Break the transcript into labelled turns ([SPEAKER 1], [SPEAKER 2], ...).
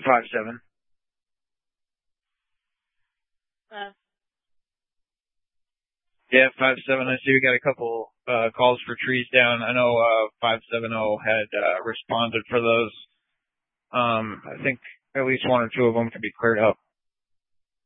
[SPEAKER 1] 5-7. Yeah, 5-7. I see we got a couple calls for trees down. I know 570 had responded for those. I think at least one or two of them can be cleared up.